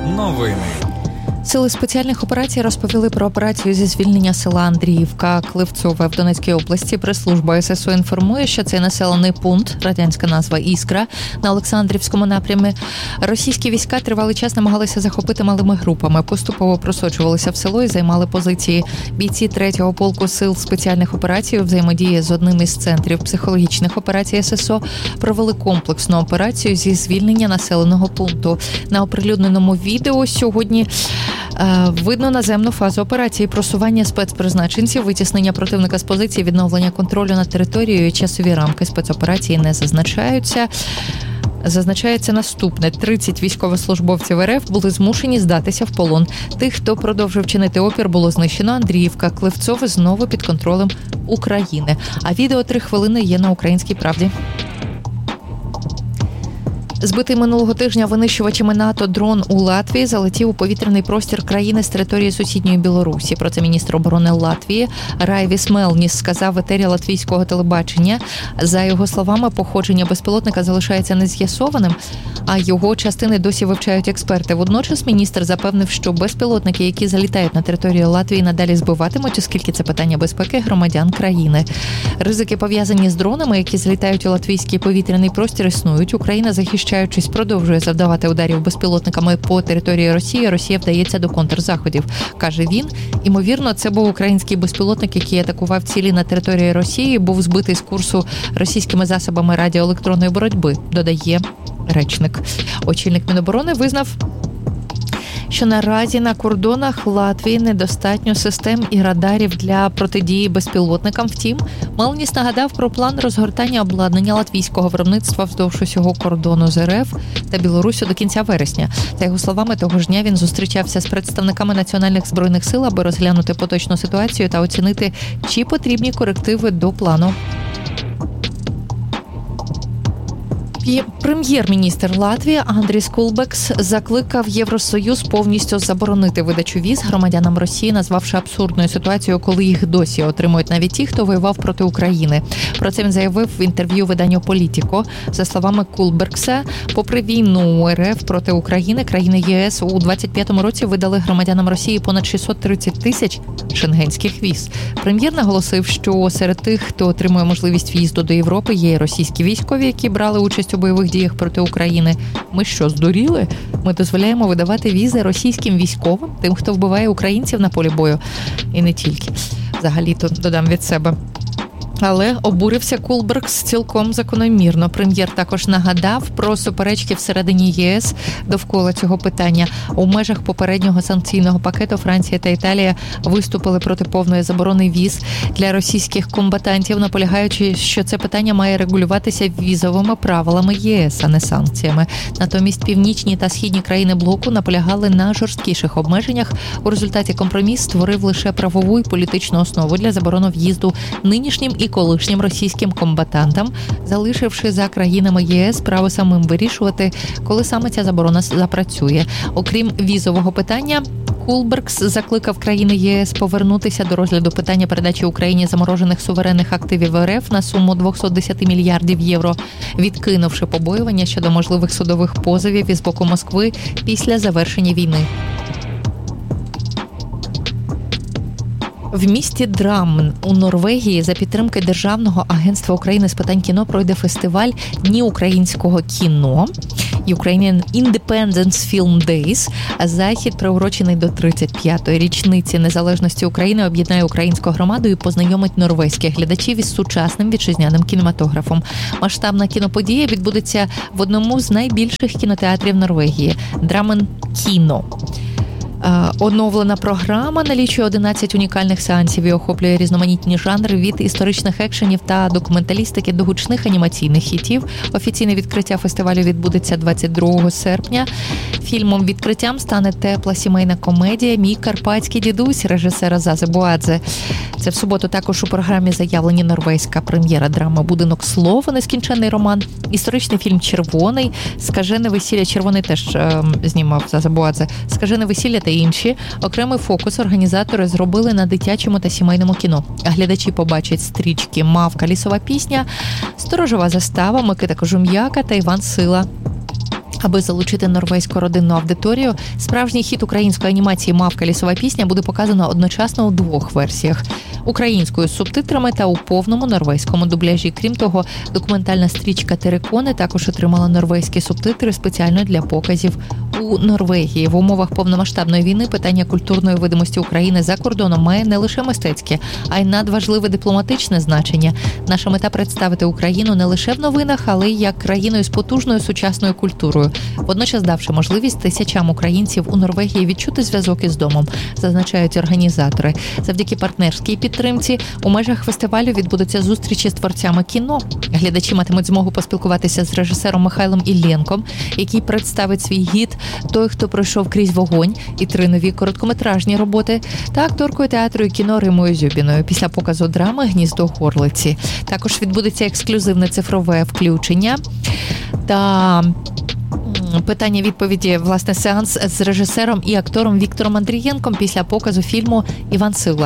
Новини. Сили спеціальних операцій розповіли про операцію зі звільнення села Андріївка Клевцове в Донецькій області. Прес-служба ССО інформує, що цей населений пункт, радянська назва Іскра, на Олександрівському напрямі. Російські війська тривалий час намагалися захопити малими групами, поступово просочувалися в село і займали позиції. Бійці 3-го полку сил спеціальних операцій у взаємодії з одним із центрів психологічних операцій ССО провели комплексну операцію зі звільнення населеного пункту. На оприлюдненому відео сьогодні видно наземну фазу операції, просування спецпризначенців, витіснення противника з позиції, відновлення контролю над територією. Часові рамки спецоперації не зазначаються. Зазначається наступне. 30 військовослужбовців РФ були змушені здатися в полон. Тих, хто продовжив чинити опір, було знищено. Андріївка, Клевцове знову під контролем України. А відео 3 хвилини є на «Українській правді». Збитий минулого тижня винищувачами НАТО дрон у Латвії залетів у повітряний простір країни з території сусідньої Білорусі. Про це міністр оборони Латвії Райвіс Мелніс сказав в етері латвійського телебачення. За його словами, походження безпілотника залишається нез'ясованим, а його частини досі вивчають експерти. Водночас міністр запевнив, що безпілотники, які залітають на територію Латвії, надалі збиватимуть, оскільки це питання безпеки громадян країни. Ризики, пов'язані з дронами, які залітають у латвійський повітряний простір, існують. Україна, захищаючись, продовжує завдавати ударів безпілотниками по території Росії. Росія вдається до контрзаходів, каже він. Імовірно, це був український безпілотник, який атакував цілі на території Росії, був збитий з курсу російськими засобами радіоелектронної боротьби, додає речник. Очільник Міноборони визнав, що наразі на кордонах Латвії недостатньо систем і радарів для протидії безпілотникам. Втім, Мелніс нагадав про план розгортання обладнання латвійського виробництва вздовж усього кордону з РФ та Білоруссю до кінця вересня. За його словами, того ж дня він зустрічався з представниками національних збройних сил, аби розглянути поточну ситуацію та оцінити, чи потрібні корективи до плану. Прем'єр-міністр Латвії Андріс Кулбекс закликав Євросоюз повністю заборонити видачу віз громадянам Росії, назвавши абсурдною ситуацію, коли їх досі отримують навіть ті, хто воював проти України. Про це він заявив в інтерв'ю виданню «Політіко». За словами Кулбекса, попри війну РФ проти України, країни ЄС у 25-му році видали громадянам Росії понад 630 тисяч шенгенських віз. Прем'єр наголосив, що серед тих, хто отримує можливість в'їзду до Європи, є російські військові, які брали участь у бойових діях проти України. Ми що, здуріли? Ми дозволяємо видавати візи російським військовим, тим, хто вбиває українців на полі бою. І не тільки. Взагалі-то додам від себе. Але обурився Кулбекс цілком закономірно. Прем'єр також нагадав про суперечки всередині ЄС довкола цього питання. У межах попереднього санкційного пакету Франція та Італія виступили проти повної заборони віз для російських комбатантів, наполягаючи, що це питання має регулюватися візовими правилами ЄС, а не санкціями. Натомість північні та східні країни блоку наполягали на жорсткіших обмеженнях. У результаті компроміс створив лише правову і політичну основу для заборони в'їзду нинішнім і колишнім російським комбатантам, залишивши за країнами ЄС право самим вирішувати, коли саме ця заборона запрацює. Окрім візового питання, Кулбекс закликав країни єС повернутися до розгляду питання передачі Україні заморожених суверенних активів РФ на суму 210 мільярдів євро, відкинувши побоювання щодо можливих судових позовів із боку Москви після завершення війни. В місті Драммен у Норвегії за підтримки Державного агентства України з питань кіно пройде фестиваль Дні українського кіно Ukrainian Independence Film Days. Захід, приурочений до 35-ї річниці незалежності України, об'єднає українську громаду і познайомить норвезьких глядачів із сучасним вітчизняним кінематографом. Масштабна кіноподія відбудеться в одному з найбільших кінотеатрів Норвегії – Драммен Кіно. Оновлена програма налічує 11 унікальних сеансів і охоплює різноманітні жанри від історичних екшенів та документалістики до гучних анімаційних хітів. Офіційне відкриття фестивалю відбудеться 22 серпня. Фільмом відкриттям стане тепла сімейна комедія «Мій карпатський дідусь» режисера Зази Буадзе. Це в суботу також у програмі заявлені норвезька прем'єра драми «Будинок слова. Нескінченний роман», історичний фільм «Червоний», «Скажене весілля». Червоний теж знімав Зази Буадзе. «Скажене весілля» та інші. Окремий фокус організатори зробили на дитячому та сімейному кіно. Глядачі побачать стрічки «Мавка. Лісова пісня», «Сторожова застава», Микита Кожум'яка та Іван Сила. Аби залучити норвезьку родинну аудиторію, справжній хіт української анімації «Мавка. Лісова пісня» буде показано одночасно у двох версіях – українською з субтитрами та у повному норвезькому дубляжі. Крім того, документальна стрічка «Терекони» також отримала норвезькі субтитри спеціально для показів у Норвегії. В умовах повномасштабної війни питання культурної видимості України за кордоном має не лише мистецьке, а й надважливе дипломатичне значення. Наша мета – представити Україну не лише в новинах, але й як країною з потужною сучасною культурою, водночас давши можливість тисячам українців у Норвегії відчути зв'язок із домом, зазначають організатори. Завдяки партнерській підтримці у межах фестивалю відбудуться зустрічі з творцями кіно. Глядачі матимуть змогу поспілкуватися з режисером Михайлом Іллєнком, який представить свій гід «Той, хто пройшов крізь вогонь» і 3 нові короткометражні роботи, та акторкою театру і кіно Римою Зюбіною після показу драми «Гніздо горлиці». Також відбудеться ексклюзивне цифрове включення та питання-відповіді, власне, сеанс з режисером і актором Віктором Андрієнком після показу фільму «Іван Сила».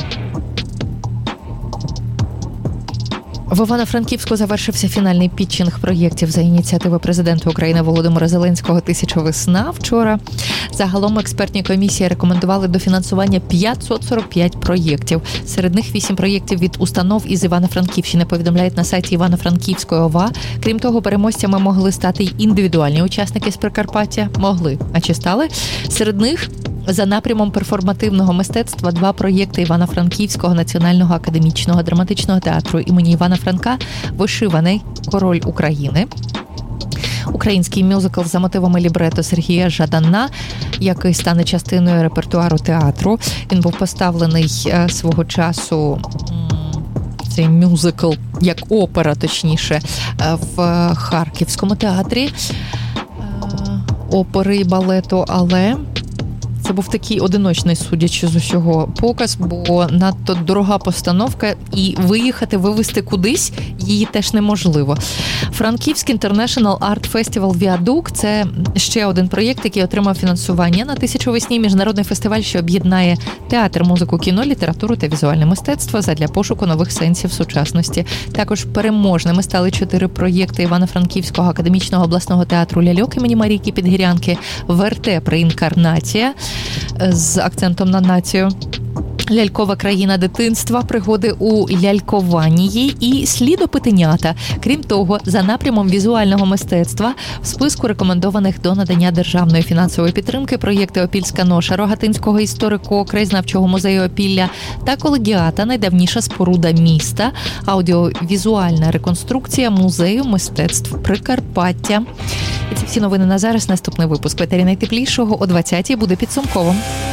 В Івано-Франківську завершився фінальний пітчинг проєктів за ініціативи президента України Володимира Зеленського «1000 весна». Вчора загалом експертні комісії рекомендували до фінансування 545 проєктів. Серед них 8 проєктів від установ із Івано-Франківщини, повідомляють на сайті Івано-Франківської ОВА. Крім того, переможцями могли стати й індивідуальні учасники з Прикарпаття. Могли. А чи стали? Серед них за напрямом перформативного мистецтва 2 проєкти Івано-Франківського національного академічного драматичного театру імені Івана Франка «Вишиваний король України». Український мюзикл за мотивами лібрето Сергія Жадана, який стане частиною репертуару театру. Він був поставлений свого часу, цей мюзикл, як опера, точніше, в Харківському театрі опери і балету, але це був такий одиночний, судячи з усього, показ, бо надто дорога постановка і вивезти кудись її теж неможливо. Франківський International Art Festival «Віадук» – це ще один проєкт, який отримав фінансування на «1000 весні», міжнародний фестиваль, що об'єднає театр, музику, кіно, літературу та візуальне мистецтво задля пошуку нових сенсів сучасності. Також переможними стали 4 проєкти Івано-Франківського академічного обласного театру ляльок імені Марійки Підгірянки, «Вертеп. Реінкарнація» з акцентом на націю, «Лялькова країна дитинства», «Пригоди у лялькованії» і «Слідопитенята». Крім того, за напрямом візуального мистецтва в списку рекомендованих до надання державної фінансової підтримки проєкти «Опільська ноша» Рогатинського історико-краєзнавчого музею Опілля та «Колегіата. Найдавніша споруда міста», аудіовізуальна реконструкція музею мистецтв Прикарпаття. І це всі новини на зараз. Наступний випуск «Ветері найтеплішого» о 20-й буде підсумковим.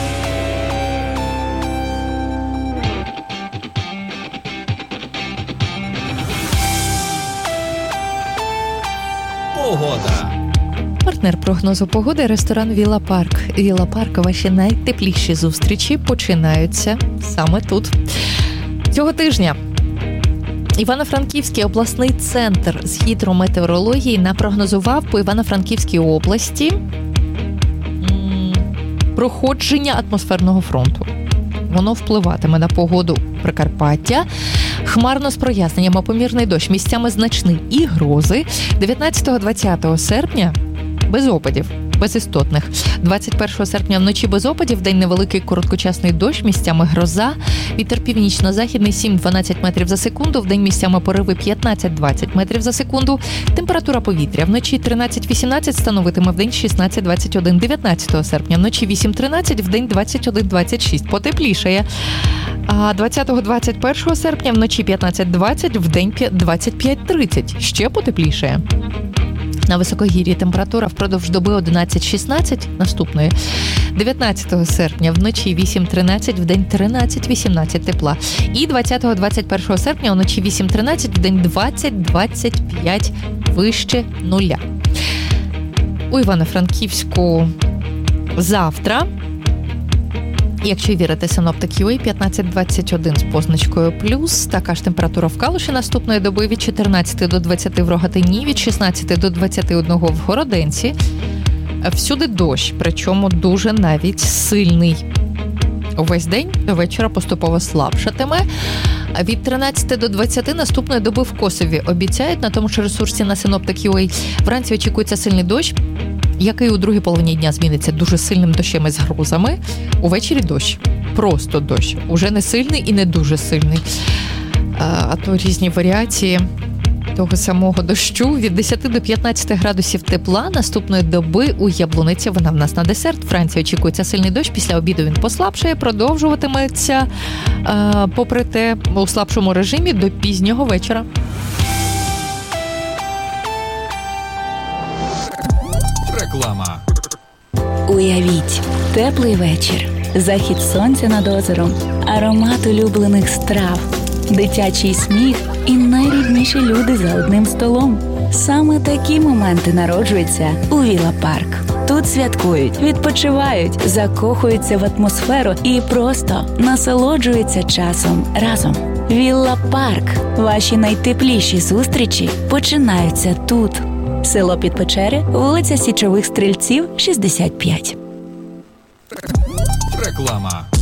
Погода. Партнер прогнозу погоди – ресторан «Вілла Парк». «Вілла Парк» – ваші найтепліші зустрічі починаються саме тут. Цього тижня Івано-Франківський обласний центр з гідрометеорології напрогнозував по Івано-Франківській області проходження атмосферного фронту. Воно впливатиме на погоду Прикарпаття. Хмарно з проясненнями, помірний дощ, місцями значний і грози. 19-20 серпня без опадів, без істотних. 21 серпня вночі без опадів, день невеликий короткочасний дощ, місцями гроза. Вітер північно-західний 7-12 метрів за секунду, вдень місцями пориви 15-20 метрів за секунду. Температура повітря вночі 13-18 становитиме, вдень 16-21. 19 серпня вночі 8-13, вдень 21-26. Потеплішає. А 20-21 серпня вночі 15-20, вдень 25-30. Ще потеплішає. На високогір'ї температура впродовж доби 11-16 наступної. 19 серпня вночі 8-13, вдень 13-18 тепла. І 20-21 серпня вночі 8-13, вдень 20-25 вище нуля. У Івано-Франківську завтра, якщо вірити синоптик.UA, 15-21 з позначкою плюс. Така ж температура в Калуші наступної доби від 14 до 20 в Рогатині, від 16 до 21 в Городенці. Всюди дощ, причому дуже навіть сильний. Увесь день до вечора поступово слабшатиме. Від 13 до 20 наступної доби в Косові обіцяють на тому ж ресурсі на синоптик.UA. Вранці очікується сильний дощ. який у другій половині дня зміниться дуже сильним дощем із грозами. Увечері дощ. Просто дощ. Уже не сильний і не дуже сильний. А то різні варіації того самого дощу. Від 10 до 15 градусів тепла наступної доби у Яблуниці. Вона в нас на десерт. Вранці очікується сильний дощ. Після обіду він послабшає, продовжуватиметься, попри те, у слабшому режимі до пізнього вечора. Реклама. Уявіть, теплий вечір, захід сонця над озером, аромат улюблених страв, дитячий сміх і найрідніші люди за одним столом. Саме такі моменти народжуються у Вілла Парк. Тут святкують, відпочивають, закохуються в атмосферу і просто насолоджуються часом разом. Вілла Парк. Ваші найтепліші зустрічі починаються тут. Село Підпечери, вулиця Січових Стрільців, 65. Реклама.